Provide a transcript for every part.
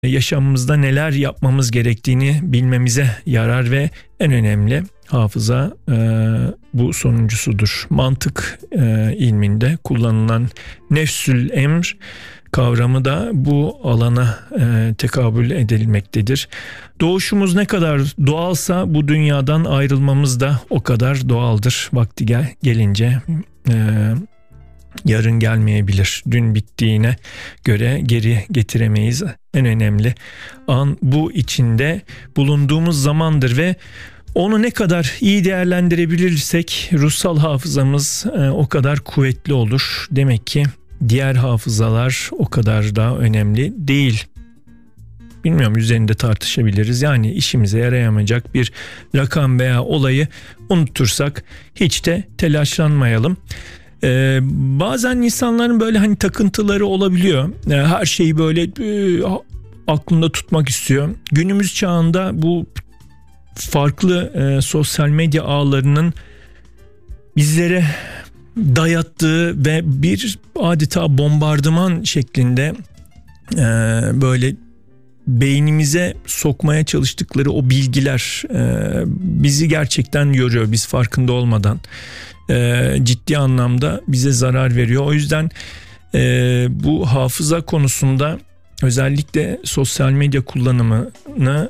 yaşamımızda neler yapmamız gerektiğini bilmemize yarar ve en önemli hafıza bu sonuncusudur. Mantık ilminde kullanılan nefsül emr kavramı da bu alana tekabül edilmektedir. Doğuşumuz ne kadar doğalsa bu dünyadan ayrılmamız da o kadar doğaldır. Vakti gelince yarın gelmeyebilir. Dün bittiğine göre geri getiremeyiz. En önemli an bu içinde bulunduğumuz zamandır ve onu ne kadar iyi değerlendirebilirsek ruhsal hafızamız o kadar kuvvetli olur. Demek ki diğer hafızalar o kadar da önemli değil. Bilmiyorum, üzerinde tartışabiliriz. Yani işimize yarayamayacak bir rakam veya olayı unutursak hiç de telaşlanmayalım. Bazen insanların böyle hani takıntıları olabiliyor. Her şeyi böyle aklında tutmak istiyor. Günümüz çağında bu farklı sosyal medya ağlarının bizlere dayattığı ve bir adeta bombardıman şeklinde böyle beynimize sokmaya çalıştıkları o bilgiler bizi gerçekten yoruyor, biz farkında olmadan. Ciddi anlamda bize zarar veriyor. O yüzden bu hafıza konusunda özellikle sosyal medya kullanımını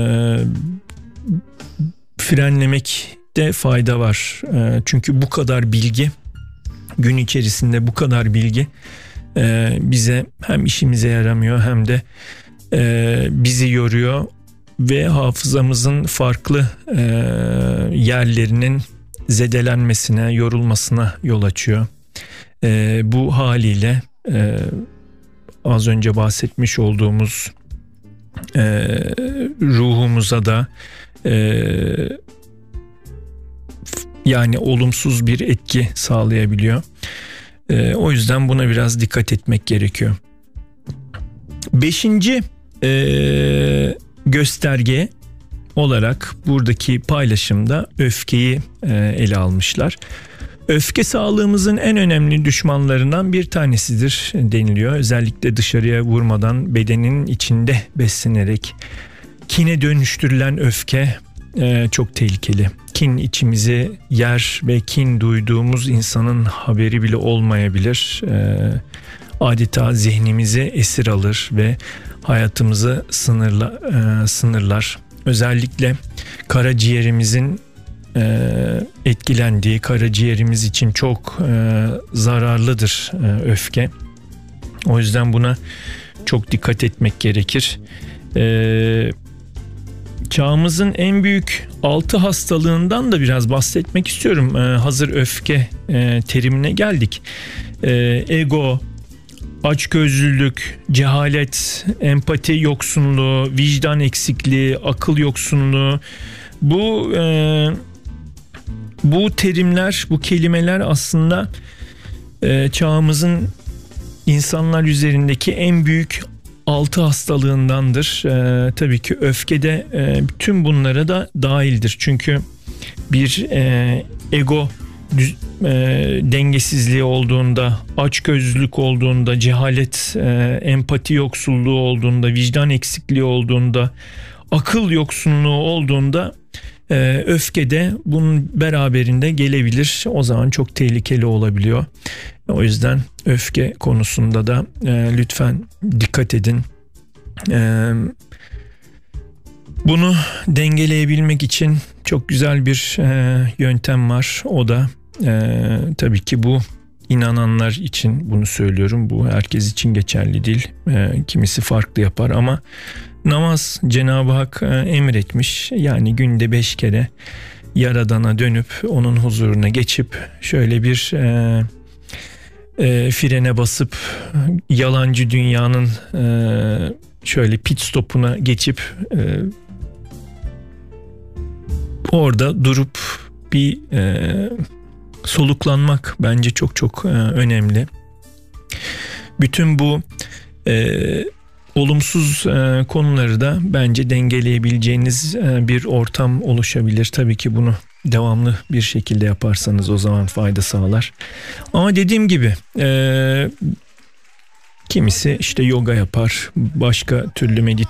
frenlemekte fayda var. Çünkü bu kadar bilgi, gün içerisinde bu kadar bilgi bize hem işimize yaramıyor hem de bizi yoruyor ve hafızamızın farklı yerlerinin zedelenmesine, yorulmasına yol açıyor. Bu haliyle az önce bahsetmiş olduğumuz ruhumuza da yani olumsuz bir etki sağlayabiliyor. O yüzden buna biraz dikkat etmek gerekiyor. 5. gösterge olarak buradaki paylaşımda öfkeyi ele almışlar. Öfke sağlığımızın en önemli düşmanlarından bir tanesidir deniliyor. Özellikle dışarıya vurmadan bedenin içinde beslenerek kine dönüştürülen öfke çok tehlikeli. Kin içimizi yer ve kin duyduğumuz insanın haberi bile olmayabilir. Adeta zihnimizi esir alır ve hayatımızı sınırlar. Özellikle karaciğerimizin etkilendiği, karaciğerimiz için çok zararlıdır öfke. O yüzden buna çok dikkat etmek gerekir. Çağımızın en büyük 6 hastalığından da biraz bahsetmek istiyorum. Hazır öfke terimine geldik. Ego, açgözlülük, cehalet, empati yoksunluğu, vicdan eksikliği, akıl yoksunluğu. Bu terimler, bu kelimeler aslında çağımızın insanlar üzerindeki en büyük 6 hastalığındandır. Tabii ki öfke de bütün bunlara da dahildir. Çünkü bir ego dengesizliği olduğunda, açgözlülük olduğunda, cehalet, empati yoksulluğu olduğunda, vicdan eksikliği olduğunda, akıl yoksunluğu olduğunda öfke de bunun beraberinde gelebilir. O zaman çok tehlikeli olabiliyor. O yüzden öfke konusunda da lütfen dikkat edin. Bunu dengeleyebilmek için çok güzel bir yöntem var. O da tabii ki bu inananlar için bunu söylüyorum. Bu herkes için geçerli değil. Kimisi farklı yapar ama namaz Cenab-ı Hak emretmiş. Yani günde 5 kere Yaradan'a dönüp onun huzuruna geçip şöyle bir frene basıp yalancı dünyanın şöyle pit stopuna geçip orada durup bir soluklanmak bence çok çok önemli. Bütün bu olumsuz konuları da bence dengeleyebileceğiniz bir ortam oluşabilir. Tabii ki bunu devamlı bir şekilde yaparsanız o zaman fayda sağlar. Ama dediğim gibi Kimisi işte yoga yapar, başka türlü